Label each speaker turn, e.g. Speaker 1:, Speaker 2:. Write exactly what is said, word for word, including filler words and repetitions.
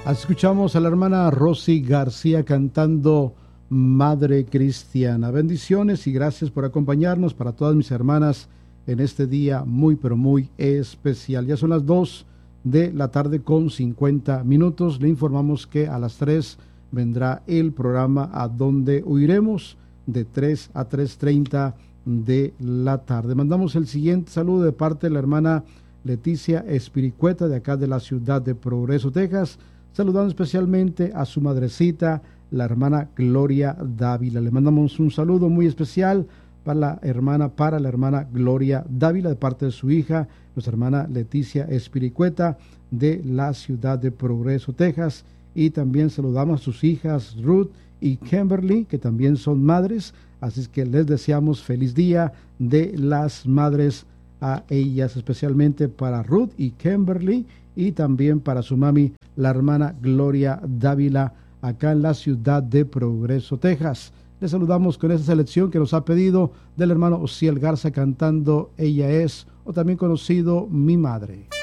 Speaker 1: Escuchamos a la hermana Rosy García cantando Madre Cristiana. Bendiciones y gracias por acompañarnos, para todas mis hermanas en este día muy pero muy especial. Ya son las dos de la tarde con cincuenta minutos. Le informamos que a las tres vendrá el programa A Dónde Huiremos, de tres a tres treinta de la tarde. Mandamos el siguiente saludo de parte de la hermana Leticia Espiricueta, de acá de la ciudad de Progreso, Texas, saludando especialmente a su madrecita, la hermana Gloria Dávila. Le mandamos un saludo muy especial para la hermana, para la hermana Gloria Dávila, de parte de su hija, nuestra hermana Leticia Espiricueta, de la ciudad de Progreso, Texas. Y también saludamos a sus hijas Ruth y Kimberly, que también son madres, así es que les deseamos feliz día de las madres a ellas, especialmente para Ruth y Kimberly, y también para su mami, la hermana Gloria Dávila, acá en la ciudad de Progreso, Texas. Les saludamos con esta selección que nos ha pedido del hermano Osiel Garza cantando Ella Es, o también conocido Mi Madre.